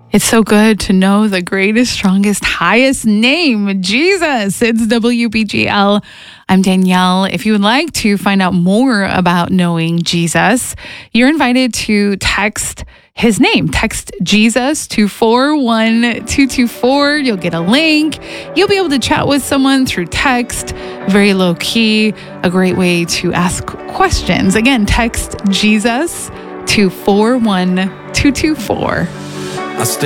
It's so good to know the greatest, strongest, highest name, Jesus. It's WBGL. I'm Danielle. If you would like to find out more about knowing Jesus, you're invited to text his name. Text Jesus to 41224. You'll get a link. You'll be able to chat with someone through text. Very low key. A great way to ask questions. Again, text Jesus to 41224. I stay